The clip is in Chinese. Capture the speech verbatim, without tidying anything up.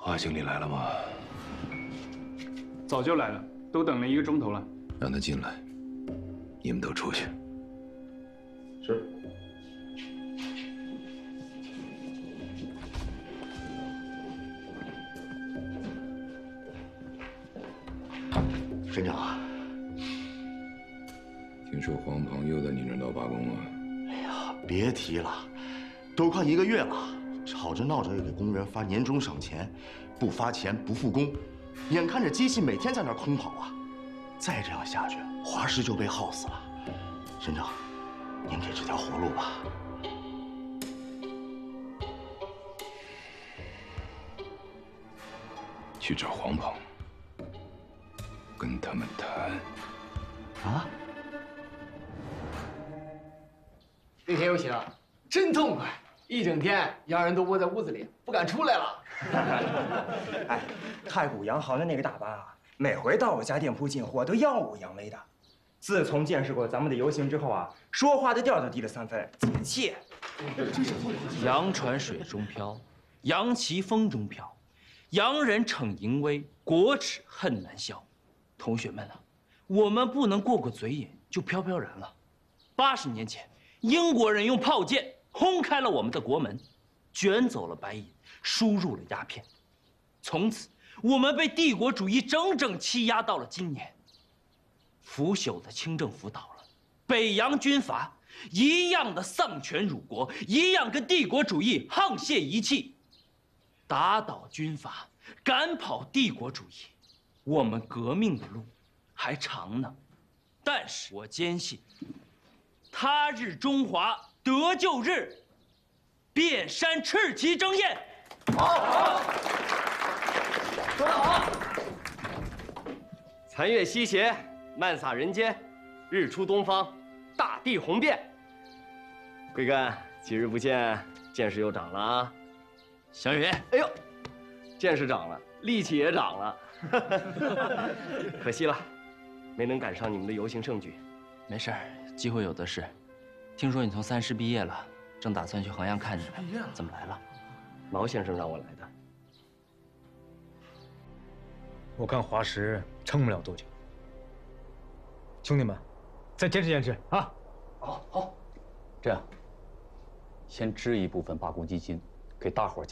华经理来了吗？ 早就来了，都等了一个钟头了。 让他进来。你们都出去。 是。省长， 听说黄鹏又在你那儿闹罢工了？ 哎呀，别提了，都快一个月了，吵着闹着要给工人发年终赏钱，不发钱不复工，眼看着机器每天在那儿空跑啊，再这样下去，华师就被耗死了。省长，您给指条活路吧。 去找黄鹏，跟他们谈。 啊？ 那天有行，真痛快，一整天洋人都窝在屋子里，不敢出来了。 哎，太谷洋行的那个大班啊，每回到我家店铺进货都耀武扬威的。自从见识过咱们的游行之后啊，说话的调就低了三分，解气。 洋船水中飘，洋旗风中飘，洋人逞淫威，国耻恨难消。同学们啊，我们不能过过嘴瘾就飘飘然了。八十年前，英国人用炮舰轰开了我们的国门，卷走了白银，输入了鸦片。从此，我们被帝国主义整整欺压到了今年。腐朽的清政府倒了，北洋军阀一样的丧权辱国，一样跟帝国主义沆瀣一气。打倒军阀，赶跑帝国主义，我们革命的路还长呢。但是我坚信，他日中华得救日，遍山赤旗争艳。 好，好，说得好。 残月西斜，漫洒人间，日出东方，大地红遍。贵干，几日不见，见识又长了啊！ 小雨， 哎呦，见识长了，力气也长了。可惜了，没能赶上你们的游行盛举。 没事儿，机会有的是。听说你从三师毕业了，正打算去衡阳看你们，怎么来了？ 毛先生让我来的。 我看华石撑不了多久。兄弟们，再坚持坚持啊！ 好，好，这样，先支一部分罢工基金，给大伙儿